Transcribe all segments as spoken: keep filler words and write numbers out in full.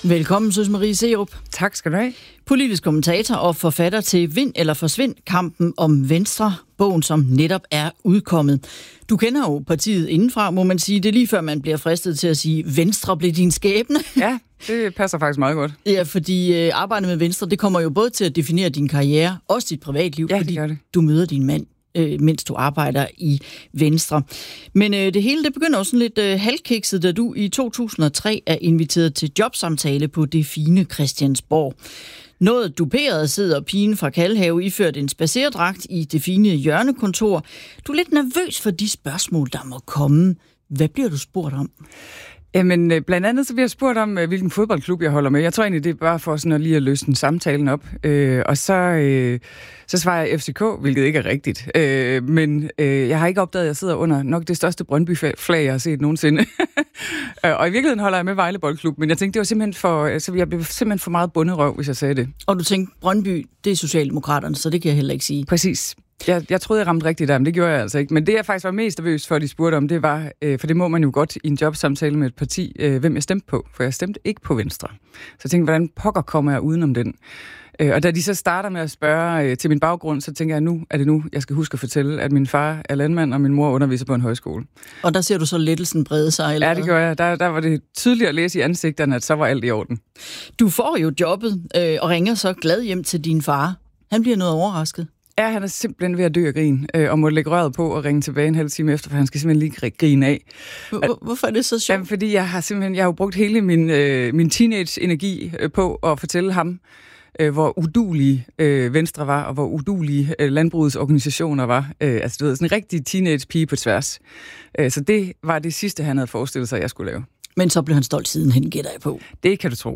Velkommen, Søs Marie Serup. Tak skal du have. Politisk kommentator og forfatter til Vind eller Forsvind, kampen om Venstre, bogen som netop er udkommet. Du kender jo partiet indenfra, må man sige. Det er lige før, man bliver fristet til at sige, Venstre blev din skæbne. Ja, det passer faktisk meget godt. Ja, fordi øh, arbejdet med Venstre, det kommer jo både til at definere din karriere, også dit privatliv, ja, fordi det det. du møder din mand, øh, mens du arbejder i Venstre. Men øh, det hele, det begynder også sådan lidt øh, halvkikset, da du i to tusind og tre er inviteret til jobsamtale på det fine Christiansborg. Noget duperet sidder pigen fra Kalhave iført en spacerdragt i det fine hjørnekontor. Du er lidt nervøs for de spørgsmål, der må komme. Hvad bliver du spurgt om? Jamen, blandt andet så bliver jeg spurgt om, hvilken fodboldklub jeg holder med. Jeg tror egentlig, det er bare for sådan at lige at løsne samtalen op. Øh, og så, øh, så svarer jeg F C K, hvilket ikke er rigtigt. Øh, men øh, jeg har ikke opdaget, at jeg sidder under nok det største Brøndby-flag, jeg har set nogensinde. Og i virkeligheden holder jeg med Vejle Boldklub, men jeg tænkte, det var simpelthen for, altså, jeg blev simpelthen for meget bunderøv, hvis jeg sagde det. Og du tænkte, Brøndby, det er Socialdemokraterne, så det kan jeg heller ikke sige. Præcis. Jeg, jeg troede, jeg ramte rigtigt der, men det gjorde jeg altså ikke. Men det, jeg faktisk var mest nervøs for, at de spurgte om, det var, øh, for det må man jo godt i en jobsamtale med et parti, øh, hvem jeg stemte på. For jeg stemte ikke på Venstre. Så jeg tænkte, hvordan pokker kommer jeg udenom den? Øh, og da de så starter med at spørge øh, til min baggrund, så tænker jeg, nu er det nu, jeg skal huske at fortælle, at min far er landmand, og min mor underviser på en højskole. Og der ser du så lettelsen brede sig? Eller ja, det gør jeg. Der, der var det tydeligt at læse i ansigterne, at så var alt i orden. Du får jo jobbet øh, og ringer så glad hjem til din far. Han bliver noget overrasket. Ja, han er simpelthen ved at dø af grin, øh, og må lægge røret på og ringe tilbage en halv time efter, for han skal simpelthen lige grine af. Hvorfor er det så sjovt? Jamen, fordi jeg har simpelthen jeg har jo brugt hele min, øh, min teenage-energi øh, på at fortælle ham, øh, hvor udulige øh, Venstre var, og hvor udulige øh, landbrugets organisationer var. Øh, altså, du ved, sådan en rigtig teenage-pige på tværs. Øh, så det var det sidste, han havde forestillet sig, at jeg skulle lave. Men så blev han stolt sidenhen, gætter jeg på. Det kan du tro.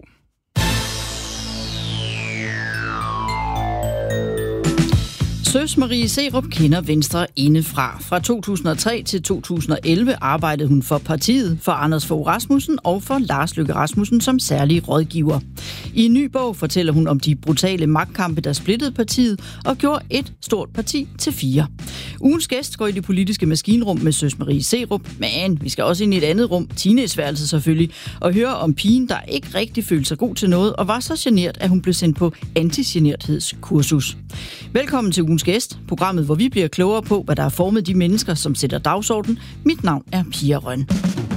Søs Marie Serup kender Venstre indefra. Fra to tusind og tre til to tusind og elleve arbejdede hun for partiet, for Anders Fogh Rasmussen og for Lars Løkke Rasmussen som særlig rådgiver. I en ny bog fortæller hun om de brutale magtkampe, der splittede partiet og gjorde et stort parti til fire. Ugens gæst går i det politiske maskinrum med Søs Marie Serup, men vi skal også ind i et andet rum, teenageværelse selvfølgelig, og høre om pigen, der ikke rigtig følte sig god til noget og var så genert, at hun blev sendt på antigenerthedskursus. Velkommen til ugens gæst, programmet, hvor vi bliver klogere på, hvad der har formet de mennesker, som sætter dagsordenen. Mit navn er Pia Røn.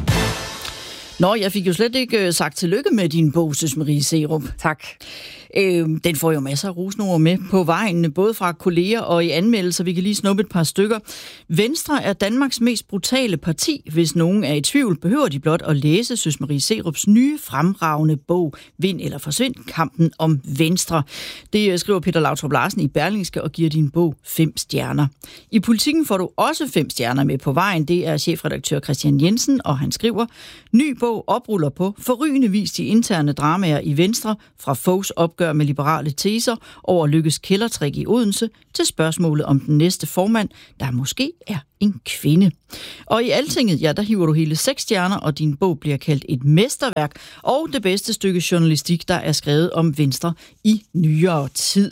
Nå, jeg fik jo slet ikke sagt tillykke med din bog, Søs Marie Serup. Tak. Øh, den får jo masser af rosenord med på vejen, både fra kolleger og i anmeldelser. Vi kan lige snuppe et par stykker. Venstre er Danmarks mest brutale parti. Hvis nogen er i tvivl, behøver de blot at læse Søs Marie Serups nye fremragende bog, Vind eller Forsvind, kampen om Venstre. Det skriver Peter Lautrup Larsen i Berlingske og giver din bog fem stjerner. I Politikken får du også fem stjerner med på vejen. Det er chefredaktør Christian Jensen, og han skriver, ny bog opruller på forrygende vis de interne dramaer i Venstre, fra Foghs opgør med liberale teser over Løkkes kældertrik i Odense, til spørgsmålet om den næste formand, der måske er en kvinde. Og i Altinget, ja, der hiver du hele seks stjerner, og din bog bliver kaldt et mesterværk, og det bedste stykke journalistik, der er skrevet om Venstre i nyere tid.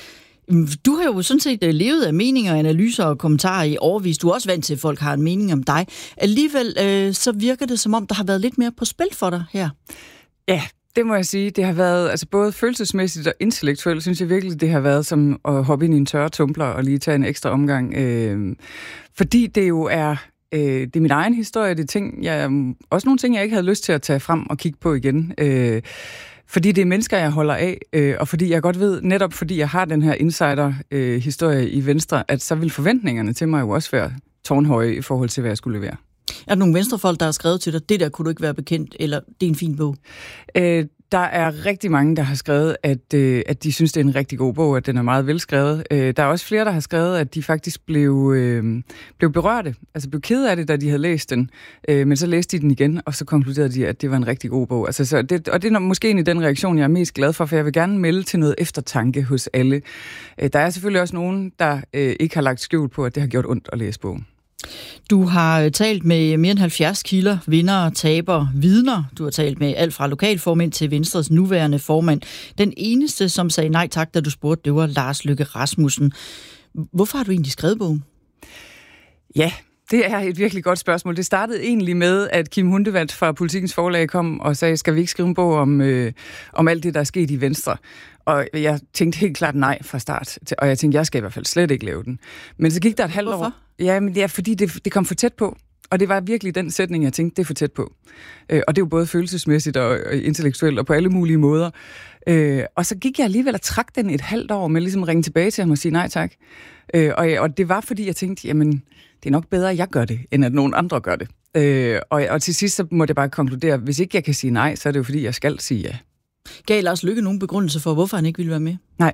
Du har jo sådan set levet af meninger, analyser og kommentarer i årevis. Du er også vant til, at folk har en mening om dig. Alligevel øh, så virker det, som om der har været lidt mere på spil for dig her. Ja, det må jeg sige. Det har været, altså både følelsesmæssigt og intellektuelt, synes jeg virkelig, det har været som at hoppe ind i en tørre tumbler og lige tage en ekstra omgang. Øh, fordi det jo er, øh, det er min egen historie, det er ting, jeg, også nogle ting, jeg ikke havde lyst til at tage frem og kigge på igen. Øh, Fordi det er mennesker, jeg holder af, øh, og fordi jeg godt ved, netop fordi jeg har den her insider-historie øh, i Venstre, at så vil forventningerne til mig jo også være tårnhøje i forhold til, hvad jeg skulle levere. Er der nogle venstrefolk, der har skrevet til dig, det der kunne du ikke være bekendt, eller det er en fin bog? Øh, der er rigtig mange, der har skrevet, at, øh, at de synes, det er en rigtig god bog, at den er meget velskrevet. Øh, der er også flere, der har skrevet, at de faktisk blev, øh, blev berørte, altså blev ked af det, da de havde læst den. Øh, men så læste de den igen, og så konkluderede de, at det var en rigtig god bog. Altså, så det, og det er måske egentlig den reaktion, jeg er mest glad for, for jeg vil gerne melde til noget eftertanke hos alle. Øh, der er selvfølgelig også nogen, der øh, ikke har lagt skjul på, at det har gjort ondt at læse bogen. Du har talt med mere end halvfjerds kilder, vindere, tabere, vidner. Du har talt med alt fra lokalformand til Venstres nuværende formand. Den eneste, som sagde nej tak, da du spurgte, det var Lars Løkke Rasmussen. Hvorfor har du egentlig skrevet bogen? Ja, Det er et virkelig godt spørgsmål. Det startede egentlig med, at Kim Hundevat fra Politikens Forlag kom og sagde, skal vi ikke skrive en bog om, øh, om alt det, der er sket i Venstre? Og jeg tænkte helt klart nej fra start. Og jeg tænkte, jeg skal i hvert fald slet ikke lave den. Men så gik der et halvt år. Hvorfor? Ja, men det er fordi, det, det kom for tæt på. Og det var virkelig den sætning, jeg tænkte, det er for tæt på. Øh, og det er jo både følelsesmæssigt og, og intellektuelt og på alle mulige måder. Øh, og så gik jeg alligevel og trak den et halvt år med ligesom at ringe tilbage til ham og sige nej tak. Øh, og, og det var fordi, jeg tænkte, jamen, det er nok bedre, at jeg gør det, end at nogen andre gør det. Øh, og, og til sidst så må jeg bare konkludere, hvis ikke jeg kan sige nej, så er det jo fordi, jeg skal sige ja. Gav Lars Løkke nogen begrundelse for, hvorfor han ikke ville være med? Nej.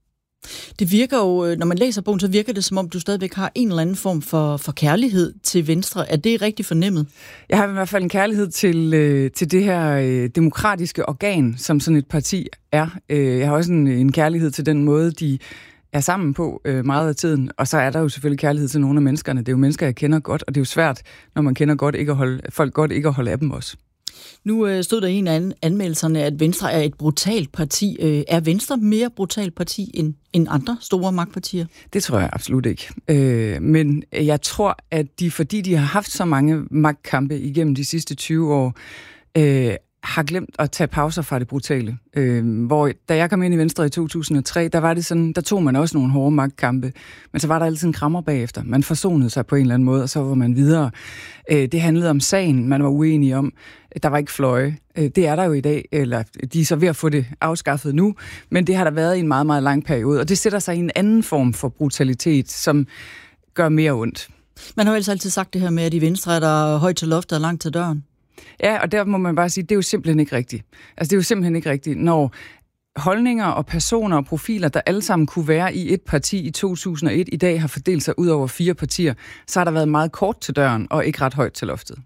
Det virker jo, når man læser bogen, så virker det som om, du stadigvæk har en eller anden form for, for kærlighed til Venstre. Er det rigtig fornemmet? Jeg har i hvert fald en kærlighed til, øh, til det her øh, demokratiske organ, som sådan et parti er. Øh, jeg har også en, en kærlighed til den måde, de er sammen på øh, meget af tiden. Og så er der jo selvfølgelig kærlighed til nogle af menneskerne. Det er jo mennesker, jeg kender godt, og det er jo svært, når man kender godt, ikke at holde, folk godt ikke at holde af dem også. Nu øh, stod der i en af anmeldelserne, at Venstre er et brutalt parti. Øh, er Venstre mere brutalt parti end, end andre store magtpartier? Det tror jeg absolut ikke. Øh, men jeg tror, at de, fordi de har haft så mange magtkampe igennem de sidste tyve år, øh, har glemt at tage pauser fra det brutale. Øh, hvor da jeg kom ind i Venstre i to tusind og tre, der var det sådan, der tog man også nogle hårde magtkampe, men så var der altid en krammer bagefter. Man forsonede sig på en eller anden måde, og så var man videre. Øh, det handlede om sagen, man var uenig om. Der var ikke fløje. Øh, det er der jo i dag, eller de er så ved at få det afskaffet nu, men det har der været i en meget, meget lang periode, og det sætter sig i en anden form for brutalitet, som gør mere ondt. Man har jo altid sagt det her med, at i Venstre er der højt til loftet og langt til døren. Ja, og der må man bare sige, det er jo simpelthen ikke rigtigt. Altså, det er jo simpelthen ikke rigtigt, når holdninger og personer og profiler, der alle sammen kunne være i et parti i to tusind og et, i dag har fordelt sig ud over fire partier, så har der været meget kort til døren og ikke ret højt til loftet.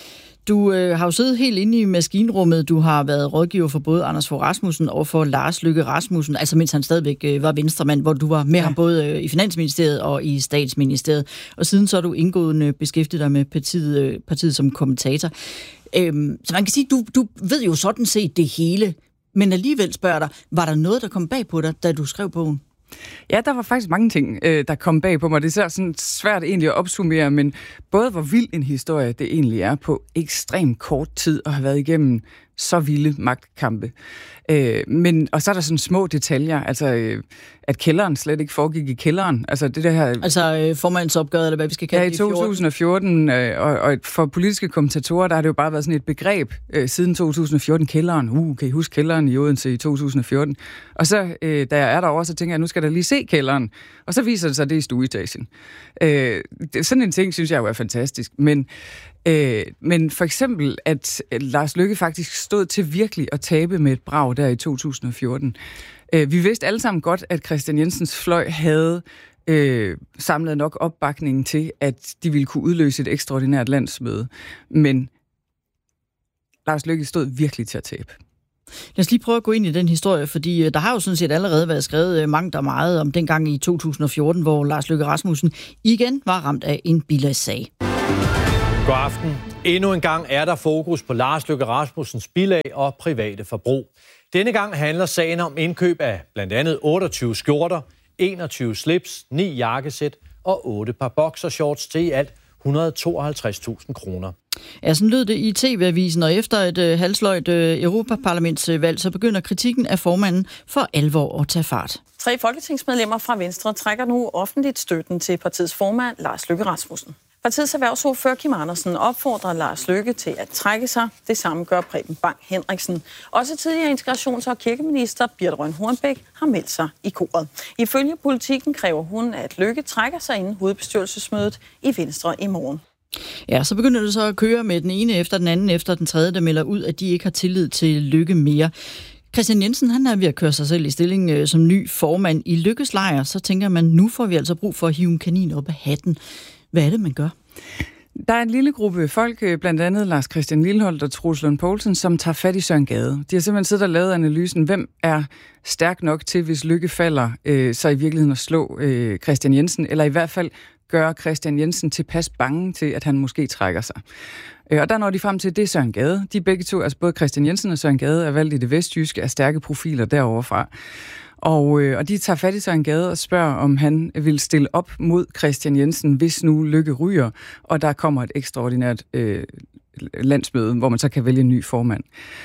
Du øh, har jo siddet helt inde i maskinrummet. Du har været rådgiver for både Anders Fogh Rasmussen og for Lars Løkke Rasmussen, altså mens han stadigvæk øh, var venstremand, hvor du var med ja. ham både øh, i Finansministeriet og i Statsministeriet. Og siden så er du indgående beskæftiget dig med partiet, øh, partiet som kommentator. Øhm, så man kan sige, du, du ved jo sådan set det hele, men alligevel spørger dig, var der noget, der kom bag på dig, da du skrev bogen? Ja, der var faktisk mange ting, der kom bag på mig. Det er sådan svært egentlig at opsummere, men både hvor vild en historie det egentlig er på ekstremt kort tid at have været igennem så vilde magtkampe. Øh, men, og så er der sådan små detaljer, altså øh, at kælderen slet ikke foregik i kælderen. Altså det der her... Altså øh, formandsopgøret, eller hvad vi skal kalde ja, det i to tusind og fjorten, øh, og, og for politiske kommentatorer, der har det jo bare været sådan et begreb øh, siden to tusind og fjorten, kælderen. Uh, kan I huske kælderen i Odense i to tusind og fjorten? Og så, øh, da jeg er derovre, så tænker jeg, nu skal der lige se kælderen. Og så viser det sig, at det er i stueetagen. Øh, det, sådan en ting, synes jeg jo er fantastisk. Men Øh, men for eksempel, at Lars Løkke faktisk stod til virkelig at tabe med et brag der i to tusind og fjorten. Øh, vi vidste alle sammen godt, at Kristian Jensens fløj havde øh, samlet nok opbakningen til, at de ville kunne udløse et ekstraordinært landsmøde. Men Lars Løkke stod virkelig til at tabe. Lad os lige prøve at gå ind i den historie, fordi der har jo sådan set allerede været skrevet mangt og meget om dengang i to tusind og fjorten, hvor Lars Løkke Rasmussen igen var ramt af en bilagssag. God aften. Endnu en gang er der fokus på Lars Løkke Rasmussens bilag og private forbrug. Denne gang handler sagen om indkøb af blandt andet otteogtyve skjorter, enogtyve slips, ni jakkesæt og otte par boxershorts til i alt et hundrede og tooghalvtreds tusind kroner. Ja, sådan lød det i T V-avisen, og efter et øh, halvsløjt øh, Europaparlamentsvalg, så begynder kritikken af formanden for alvor at tage fart. Tre folketingsmedlemmer fra Venstre trækker nu offentligt støtten til partiets formand Lars Løkke Rasmussen. Partiets erhvervsordfører Kim Andersen opfordrer Lars Løkke til at trække sig. Det samme gør Preben Bang Henriksen. Også tidligere integrations- og kirkeminister Birthe Rønn Hornbech har meldt sig i koret. Ifølge Politikken kræver hun, at Løkke trækker sig inden hovedbestyrelsesmødet i Venstre i morgen. Ja, så begynder det så at køre med den ene efter den anden, efter den tredje, der melder ud, at de ikke har tillid til Løkke mere. Kristian Jensen, han er ved at køre sig selv i stilling øh, som ny formand i Løkkes lejr. Så tænker man, nu får vi altså brug for at hive en kanin op af hatten. Hvad er det, man gør? Der er en lille gruppe folk, blandt andet Lars Christian Lilleholt og Troels Lund Poulsen, som tager fat i Søren Gade. De har simpelthen siddet og lavet analysen, hvem er stærk nok til, hvis Løkke falder, øh, så i virkeligheden at slå øh, Kristian Jensen, eller i hvert fald gøre Kristian Jensen tilpas bange til, at han måske trækker sig. Øh, og der når de frem til, det er Søren Gade. De begge to, altså både Kristian Jensen og Søren Gade, er valgt i det vestjyske, er stærke profiler derovre fra. Og, øh, og de tager fat i Søren Gade og spørger, om han vil stille op mod Kristian Jensen, hvis nu Løkke ryger, og der kommer et ekstraordinært øh, landsmøde, hvor man så kan vælge en ny formand.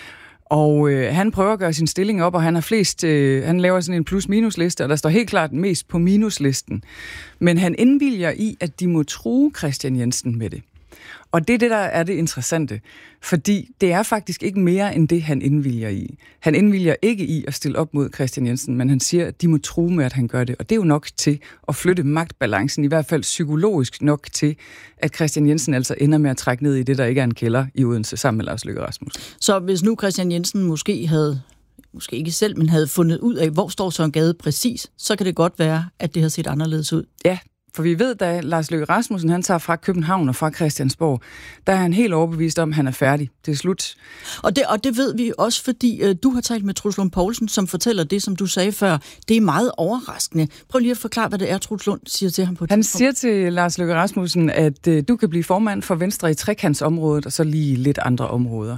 Og øh, han prøver at gøre sin stilling op, og han har flest, øh, han laver sådan en plus-minus-liste, og der står helt klart mest på minuslisten. Men han indvilger i, at de må true Kristian Jensen med det. Og det er det, der er det interessante, fordi det er faktisk ikke mere end det, han indvilger i. Han indvilger ikke i at stille op mod Kristian Jensen, men han siger, at de må true med, at han gør det. Og det er jo nok til at flytte magtbalancen, i hvert fald psykologisk nok til, at Kristian Jensen altså ender med at trække ned i det, der ikke er en kælder i Odense, sammen med Lars Løkke Rasmussen. Så hvis nu Kristian Jensen måske havde, måske ikke selv, men havde fundet ud af, hvor står Søren Gade præcis, så kan det godt være, at det har set anderledes ud. Ja. For vi ved, da Lars Løkke Rasmussen han tager fra København og fra Christiansborg, der er han helt overbevist om, at han er færdig. Det er slut. Og det, og det ved vi også, fordi uh, du har talt med Truls Lund Poulsen, som fortæller det, som du sagde før. Det er meget overraskende. Prøv lige at forklare, hvad det er, Truls Lund siger til ham på et Han tidspunkt. siger til Lars Løkke Rasmussen, at uh, du kan blive formand for Venstre i trekantsområdet, og så lige lidt andre områder.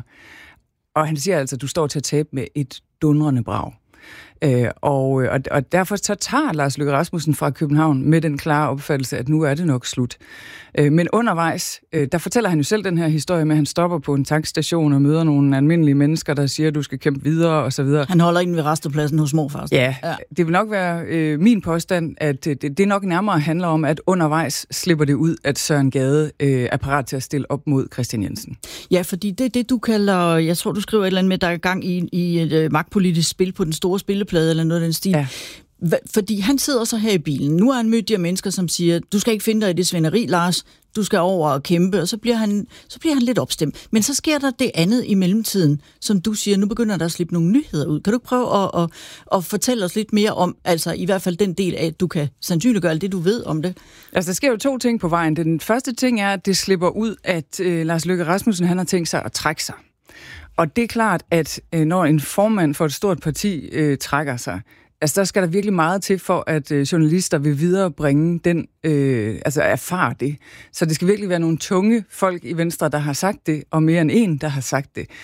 Og han siger altså, at du står til at tabe med et dundrende brag. Øh, og, og, og derfor så tager Lars Løkke Rasmussen fra København med den klare opfattelse, at nu er det nok slut. Øh, men undervejs, øh, der fortæller han jo selv den her historie med, at han stopper på en tankstation og møder nogle almindelige mennesker, der siger, at du skal kæmpe videre og så videre. Han holder ind ved rastepladsen hos morfar. Ja, ja, det vil nok være øh, min påstand, at det, det nok nærmere handler om, at undervejs slipper det ud, at Søren Gade øh, er parat til at stille op mod Kristian Jensen. Ja, fordi det er det, du kalder, jeg tror, du skriver et eller andet med, der er gang i, i et øh, magtpolitisk spil på den store spilleplade, eller noget af den stil. Ja. Fordi han sidder så her i bilen. Nu har han mødt de her mennesker, som siger, du skal ikke finde dig i det svineri, Lars. Du skal over og kæmpe, og så bliver han, så bliver han lidt opstemt. Men så sker der det andet i mellemtiden, som du siger, nu begynder der at slippe nogle nyheder ud. Kan du prøve at, at, at fortælle os lidt mere om, altså i hvert fald den del af, at du kan sandsynliggøre alt det, du ved om det? Altså, der sker jo to ting på vejen. Den første ting er, at det slipper ud, at øh, Lars Løkke Rasmussen, han har tænkt sig at trække sig. Og det er klart, at øh, når en formand for et stort parti øh, trækker sig, altså der skal der virkelig meget til for, at øh, journalister vil viderebringe den, øh, altså erfare det. Så det skal virkelig være nogle tunge folk i Venstre, der har sagt det, og mere end en, der har sagt det.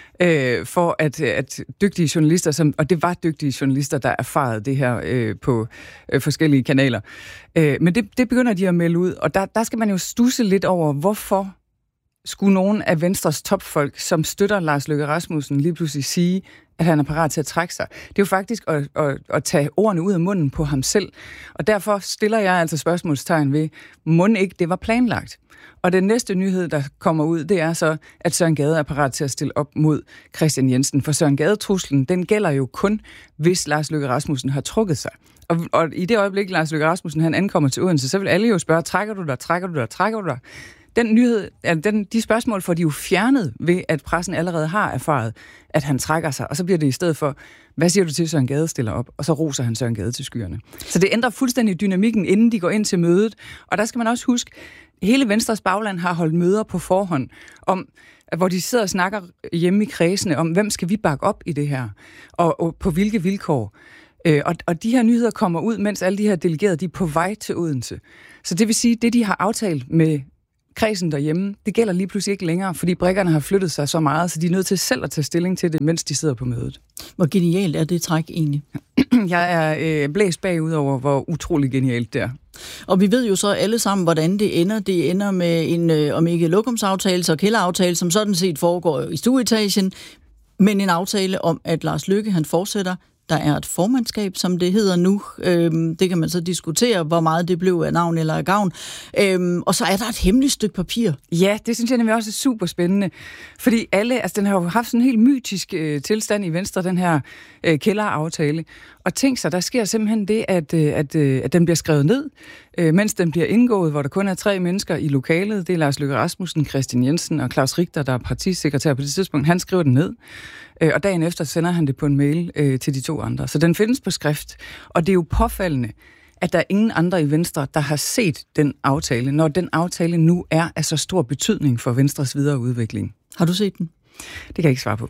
Øh, for at, at dygtige journalister, som, og det var dygtige journalister, der erfarede det her øh, på øh, forskellige kanaler. Øh, men det, det begynder de at melde ud, og der, der skal man jo studse lidt over, hvorfor skulle nogen af Venstres topfolk, som støtter Lars Løkke Rasmussen, lige pludselig sige, at han er parat til at trække sig. Det er jo faktisk at, at, at tage ordene ud af munden på ham selv. Og derfor stiller jeg altså spørgsmålstegn ved, mon ikke det var planlagt. Og den næste nyhed, der kommer ud, det er så, at Søren Gade er parat til at stille op mod Kristian Jensen. For Søren Gade-truslen, den gælder jo kun, hvis Lars Løkke Rasmussen har trukket sig. Og, og i det øjeblik, Lars Løkke Rasmussen han ankommer til Odense, så vil alle jo spørge, trækker du dig, trækker du dig, trækker du dig? Den nyhed, den, de spørgsmål får de jo fjernet ved, at pressen allerede har erfaret, at han trækker sig. Og så bliver det i stedet for, hvad siger du til, Søren Gade stiller op? Og så roser han Søren Gade til skyerne. Så det ændrer fuldstændig dynamikken, inden de går ind til mødet. Og der skal man også huske, hele Venstres bagland har holdt møder på forhånd, om, hvor de sidder og snakker hjemme i kredsene om, hvem skal vi bakke op i det her? Og, og på hvilke vilkår? Og, og de her nyheder kommer ud, mens alle de her delegerede, de er på vej til Odense. Så det vil sige, det de har aftalt med kredsen derhjemme, det gælder lige pludselig ikke længere, fordi brikkerne har flyttet sig så meget, så de er nødt til selv at tage stilling til det, mens de sidder på mødet. Hvor genialt er det træk egentlig? Jeg er øh, blæst bagud over, hvor utrolig genialt det er. Og vi ved jo så alle sammen, hvordan det ender. Det ender med en, øh, om ikke lokumsaftale, så kælderaftale, som sådan set foregår i stueetagen, men en aftale om, at Lars Løkke, han fortsætter. Der er et formandskab, som det hedder nu. Øhm, det kan man så diskutere, hvor meget det blev af navn eller af gavn. Øhm, og så er der et hemmeligt stykke papir. Ja, det synes jeg nemlig også er super spændende. Fordi alle, altså den har jo haft sådan en helt mytisk øh, tilstand i Venstre, den her øh, kælderaftale. Og tænk sig, der sker simpelthen det, at, øh, at, øh, at den bliver skrevet ned, øh, mens den bliver indgået, hvor der kun er tre mennesker i lokalet. Det er Lars Løkke Rasmussen, Kristian Jensen og Claus Richter, der er partisekretær på det tidspunkt. Han skriver den ned. Og dagen efter sender han det på en mail øh, til de to andre. Så den findes på skrift. Og det er jo påfaldende, at der er ingen andre i Venstre, der har set den aftale, når den aftale nu er af så stor betydning for Venstres videre udvikling. Har du set den? Det kan jeg ikke svare på.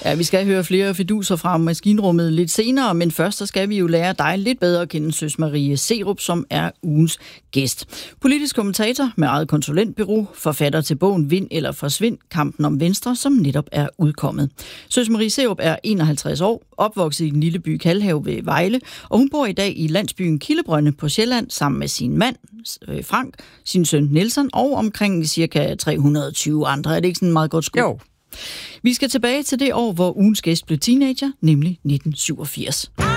Ja, vi skal høre flere fiduser fra maskinrummet lidt senere, men først så skal vi jo lære dig lidt bedre at kende Søs Marie Serup, som er ugens gæst. Politisk kommentator med eget konsulentbureau, forfatter til bogen Vind eller Forsvind, kampen om Venstre, som netop er udkommet. Søs Marie Serup er enoghalvtreds år, opvokset i den lille by Kalhave ved Vejle, og hun bor i dag i landsbyen Kildebrønde på Sjælland sammen med sin mand, Frank, sin søn Nielsen og omkring cirka tre hundrede og tyve andre. Er det ikke sådan en meget godt skud? Jo. Vi skal tilbage til det år, hvor ugens gæst blev teenager, nemlig nitten syvogfirs.